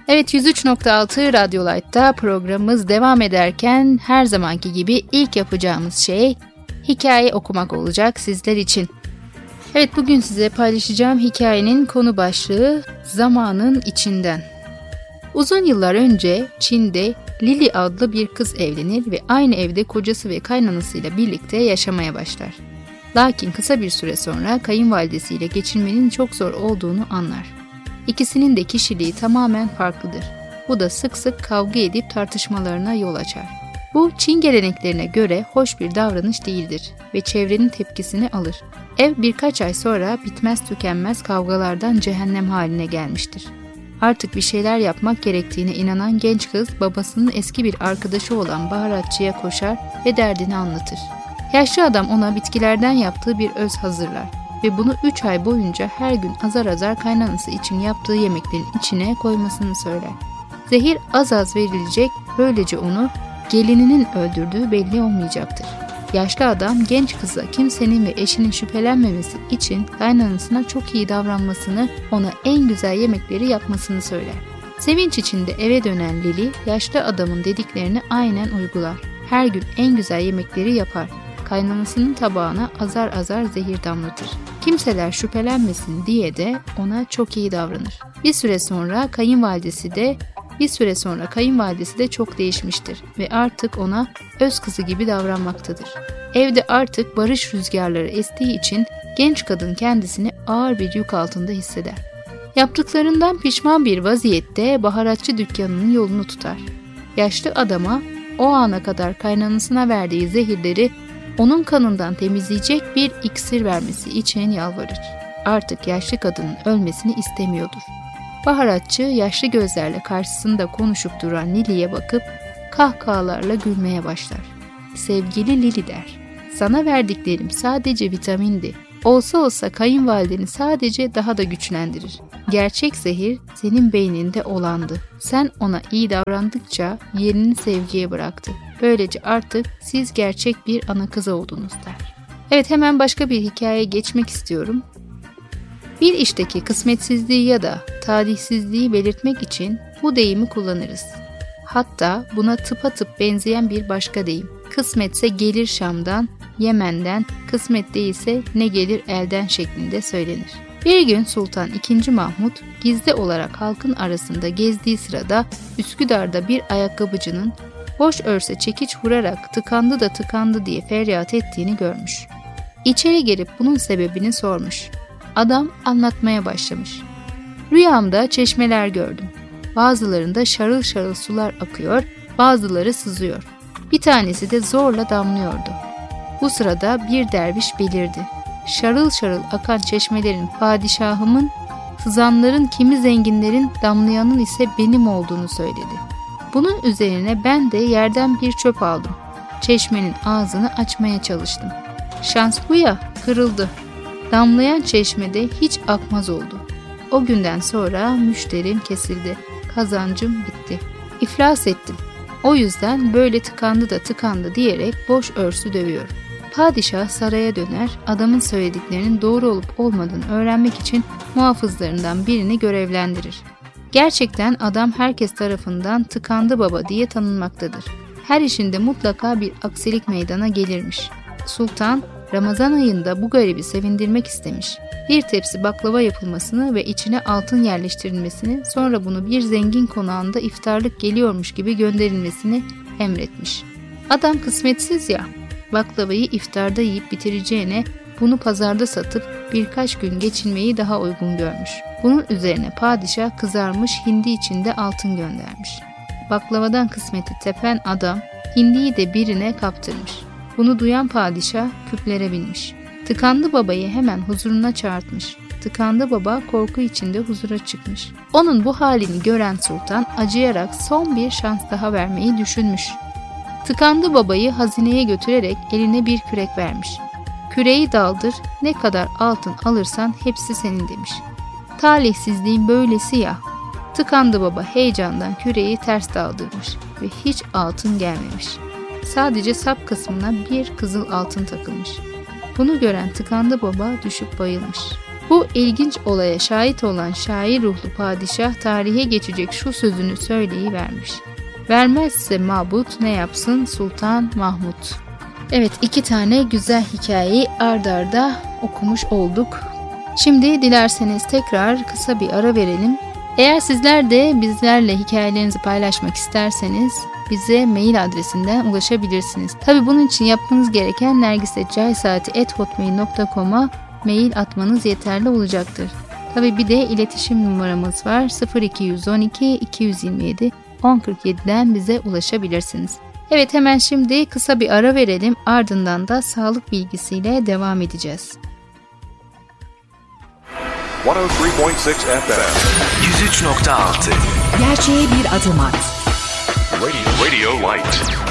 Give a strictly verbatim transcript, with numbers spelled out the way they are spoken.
Evet, yüz üç nokta altı Radyo Light'ta programımız devam ederken her zamanki gibi ilk yapacağımız şey hikaye okumak olacak sizler için. Evet, bugün size paylaşacağım hikayenin konu başlığı zamanın içinden. Uzun yıllar önce Çin'de Lili adlı bir kız evlenir ve aynı evde kocası ve kaynanasıyla birlikte yaşamaya başlar. Lakin kısa bir süre sonra kayınvalidesiyle geçinmenin çok zor olduğunu anlar. İkisinin de kişiliği tamamen farklıdır. Bu da sık sık kavga edip tartışmalarına yol açar. Bu Çin geleneklerine göre hoş bir davranış değildir ve çevrenin tepkisini alır. Ev birkaç ay sonra bitmez tükenmez kavgalardan cehennem haline gelmiştir. Artık bir şeyler yapmak gerektiğine inanan genç kız babasının eski bir arkadaşı olan baharatçıya koşar ve derdini anlatır. Yaşlı adam ona bitkilerden yaptığı bir öz hazırlar ve bunu üç ay boyunca her gün azar azar kaynanası için yaptığı yemeklerin içine koymasını söyler. Zehir az az verilecek, böylece onu gelininin öldürdüğü belli olmayacaktır. Yaşlı adam genç kıza kimsenin ve eşinin şüphelenmemesi için kaynanasına çok iyi davranmasını, ona en güzel yemekleri yapmasını söyler. Sevinç içinde eve dönen Lili, yaşlı adamın dediklerini aynen uygular. Her gün en güzel yemekleri yapar. Kaynanasının tabağına azar azar zehir damlatır. Kimseler şüphelenmesin diye de ona çok iyi davranır. Bir süre sonra kayınvalidesi de bir süre sonra kayınvalidesi de çok değişmiştir ve artık ona öz kızı gibi davranmaktadır. Evde artık barış rüzgarları estiği için genç kadın kendisini ağır bir yük altında hisseder. Yaptıklarından pişman bir vaziyette baharatçı dükkanının yolunu tutar. Yaşlı adama o ana kadar kaynanasına verdiği zehirleri onun kanından temizleyecek bir iksir vermesi için yalvarır. Artık yaşlı kadının ölmesini istemiyordur. Baharatçı yaşlı gözlerle karşısında konuşup duran Lili'ye bakıp kahkahalarla gülmeye başlar. Sevgili Lili der, sana verdiklerim sadece vitamindi. Olsa olsa kayınvalideni sadece daha da güçlendirir. Gerçek zehir senin beyninde olandı. Sen ona iyi davrandıkça yerini sevgiye bıraktı. Böylece artık siz gerçek bir ana kız oldunuz der. Evet, hemen başka bir hikayeye geçmek istiyorum. Bir işteki kısmetsizliği ya da talihsizliği belirtmek için bu deyimi kullanırız. Hatta buna tıpatıp benzeyen bir başka deyim. Kısmetse gelir Şam'dan, Yemen'den, kısmet değilse ne gelir elden şeklinde söylenir. Bir gün Sultan ikinci. Mahmut gizli olarak halkın arasında gezdiği sırada Üsküdar'da bir ayakkabıcının boş örse çekiç vurarak tıkandı da tıkandı diye feryat ettiğini görmüş. İçeri girip bunun sebebini sormuş. Adam anlatmaya başlamış. Rüyamda çeşmeler gördüm. Bazılarında şarıl şarıl sular akıyor, bazıları sızıyor. Bir tanesi de zorla damlıyordu. Bu sırada bir derviş belirdi. Şarıl şarıl akan çeşmelerin padişahımın, sızanların kimi zenginlerin, damlayanın ise benim olduğunu söyledi. Bunun üzerine ben de yerden bir çöp aldım. Çeşmenin ağzını açmaya çalıştım. Şans bu ya, kırıldı. Damlayan çeşmede hiç akmaz oldu. O günden sonra müşterim kesildi. Kazancım bitti. İflas ettim. O yüzden böyle tıkandı da tıkandı diyerek boş örsü dövüyorum. Padişah saraya döner, adamın söylediklerinin doğru olup olmadığını öğrenmek için muhafızlarından birini görevlendirir. Gerçekten adam herkes tarafından tıkandı baba diye tanınmaktadır. Her işinde mutlaka bir aksilik meydana gelirmiş. Sultan, Ramazan ayında bu garibi sevindirmek istemiş. Bir tepsi baklava yapılmasını ve içine altın yerleştirilmesini, sonra bunu bir zengin konağında iftarlık geliyormuş gibi gönderilmesini emretmiş. Adam kısmetsiz ya, baklavayı iftarda yiyip bitireceğine bunu pazarda satıp birkaç gün geçinmeyi daha uygun görmüş. Bunun üzerine padişah kızarmış hindi içinde altın göndermiş. Baklavadan kısmeti tepen adam hindiyi de birine kaptırmış. Bunu duyan padişah küplere binmiş. Tıkandı babayı hemen huzuruna çağırtmış. Tıkandı baba korku içinde huzura çıkmış. Onun bu halini gören sultan acıyarak son bir şans daha vermeyi düşünmüş. Tıkandı babayı hazineye götürerek eline bir kürek vermiş. Küreği daldır, ne kadar altın alırsan hepsi senin demiş. Talihsizliğin böylesi ya. Tıkandı baba heyecandan küreği ters daldırmış ve hiç altın gelmemiş. Sadece sap kısmına bir kızıl altın takılmış. Bunu gören tıkandı baba düşüp bayılmış. Bu ilginç olaya şahit olan şair ruhlu padişah tarihe geçecek şu sözünü söyleyivermiş. Vermezse mabut ne yapsın Sultan Mahmut. Evet, iki tane güzel hikayeyi ard arda okumuş olduk. Şimdi dilerseniz tekrar kısa bir ara verelim. Eğer sizler de bizlerle hikayelerinizi paylaşmak isterseniz bize mail adresinden ulaşabilirsiniz. Tabii bunun için yapmanız gereken nergisecaisaati at hotmail nokta com'a mail atmanız yeterli olacaktır. Tabii bir de iletişim numaramız var. sıfır iki on iki iki yüz yirmi yedi on kırk yedi'den bize ulaşabilirsiniz. Evet, hemen şimdi kısa bir ara verelim. Ardından da sağlık bilgisiyle devam edeceğiz. yüz üç nokta altı yüz üç nokta altı Gerçeğe bir adım at. Radio, Radio Light.